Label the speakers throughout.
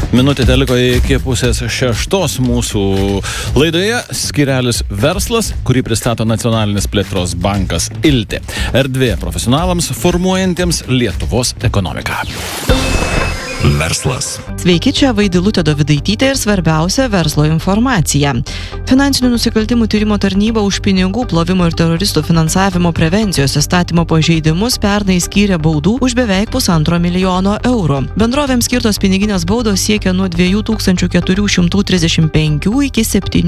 Speaker 1: Minutė teliko iki 5:30 mūsų laidoje skyrelis Verslas, kurį pristato Nacionalinis plėtros bankas ILTE. Erdvė profesionalams formuojantiems Lietuvos ekonomiką.
Speaker 2: Verslas.
Speaker 3: Sveiki, čia Vaidilutė Dovydaitytė ir svarbiausia verslo informacija. Finansinių nusikaltimų tyrimo tarnyba už pinigų plovimo ir teroristų finansavimo prevencijos įstatymo pažeidimus pernai skyrė baudų už beveik 1,5 milijono eurų. Bendrovėms skirtos piniginės baudos siekia nuo 2435 iki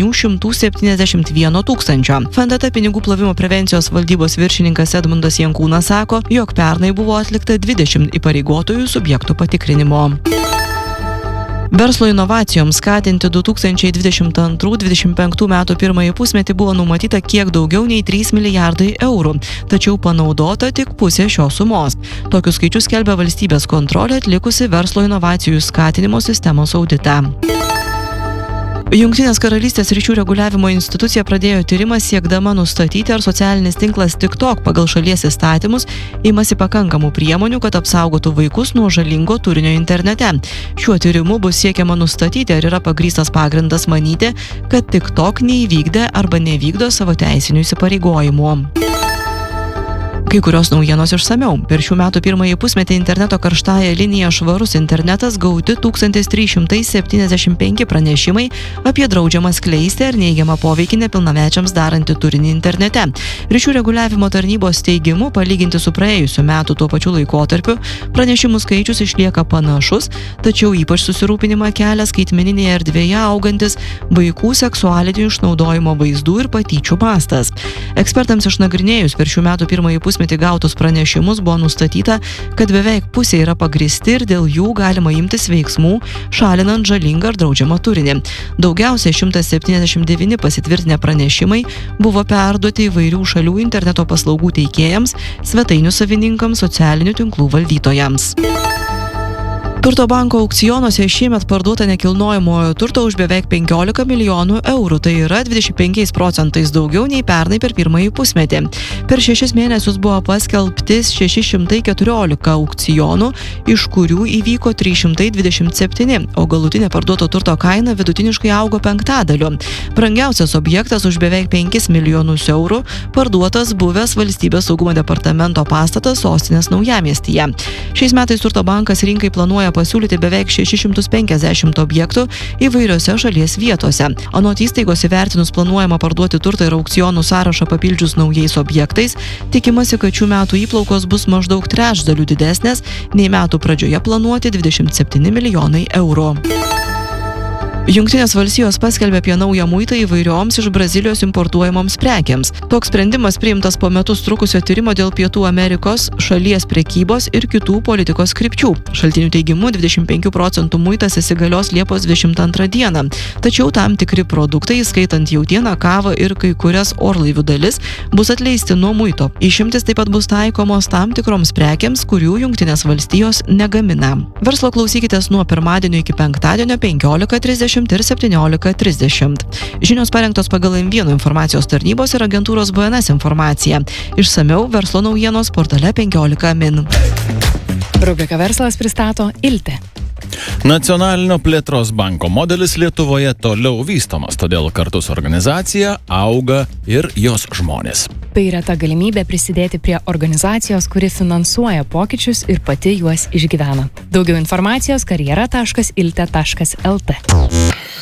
Speaker 3: 771 tūkstančio. FNDT pinigų plovimo prevencijos valdybos viršininkas Edmundas Jankūnas sako, jog pernai buvo atlikta 20 įpareigotojų subjektų patikrinimo. Verslo inovacijoms skatinti 2022-2025 metų pirmąjį pusmetį buvo numatyta kiek daugiau nei 3 milijardai eurų, tačiau panaudota tik pusė šios sumos. Tokius skaičius skelbia valstybės kontrolė atlikusi verslo inovacijų skatinimo sistemos auditą. Jungtinės karalystės ryšių reguliavimo institucija pradėjo tyrimą siekdama nustatyti, ar socialinis tinklas TikTok pagal šalies įstatymus imasi pakankamų priemonių, kad apsaugotų vaikus nuo žalingo turinio internete. Šiuo tyrimu bus siekiama nustatyti, ar yra pagrįstas pagrindas manyti, kad TikTok neįvykdė arba nevykdo savo teisinių įsipareigojimų. Kai kurios naujienos išsamiau. Per šių metų pirmąjį pusmetį interneto karštąją liniją Švarus internetas gauti 1375 pranešimai apie draudžiamą skleisti ar neigiamą poveikį nepilnamečiams darantį turinį internete. Ryšių reguliavimo tarnybos teigimu, palyginti su praėjusiu metu tuo pačiu laikotarpiu, pranešimų skaičius išlieka panašus, tačiau ypač susirūpinimą kelia skaitmeninėje erdvėje augantis vaikų seksualinio išnaudojimo vaizdų ir patyčių mastas. Ekspertams išnagrinėjus per šių metų pirmąjį pusmetį gautus pranešimus buvo nustatyta, kad beveik pusė yra pagrįsti ir dėl jų galima imtis veiksmų, šalinant žalingą ar draudžiamą turinį. Daugiausiai 179 pasitvirtinę pranešimai buvo perduoti įvairių šalių interneto paslaugų teikėjams, svetainių savininkams, socialinių tinklų valdytojams. Turto banko aukcionuose šiemet parduota nekilnojamojo turto už beveik 15 milijonų eurų, tai yra 25% daugiau nei pernai per pirmąjį pusmetį. Per 6 mėnesius buvo paskelbti 614 aukcionų, iš kurių įvyko 327, o galutinė parduoto turto kaina vidutiniškai augo 5%. Brangiausias objektas už beveik 5 milijonus eurų parduotas buvęs Valstybės saugumo departamento pastatas Sostinės Naujamiestyje. Šiais metais Turto bankas rinkai planuoja pasiūlyti beveik 650 objektų įvairiose šalies vietose. Anot įstaigos įvertinus planuojama parduoti turtą ir aukcionų sąrašą papildžius naujais objektais, tikimasi, kad šių metų įplaukos bus maždaug trečdaliu didesnės nei metų pradžioje planuoti 27 milijonai eurų. Jungtinės valstijos paskelbė apie naują muitą įvairioms iš Brazilijos importuojamoms prekiams. Toks sprendimas priimtas po metus trukusio tyrimo dėl Pietų Amerikos, šalies prekybos ir kitų politikos krypčių. Šaltinių teigimu 25% muitas įsigalios Liepos 22 dieną. Tačiau tam tikri produktai, įskaitant jautieną, kavą ir kai kurias orlaivių dalis, bus atleisti nuo muito. Išimtis taip pat bus taikomos tam tikroms prekiams, kurių Jungtinės valstijos negamina. Verslo klausykitės nuo pirmadienio iki penktadienio 15:30 ir 17:30. Žinios parengtos pagal M1 informacijos tarnybos ir agentūros BNS informaciją. Išsamiau verslo naujienos portale 15 min.
Speaker 4: Rubrika Verslas pristato ILTE.
Speaker 1: Nacionalinio plėtros banko modelis Lietuvoje toliau vystomas, todėl kartu su organizacija auga ir jos žmonės.
Speaker 4: Tai reta galimybė prisidėti prie organizacijos, kuri finansuoja pokyčius ir pati juos išgyvena. Daugiau informacijos karjera.ilte.lt.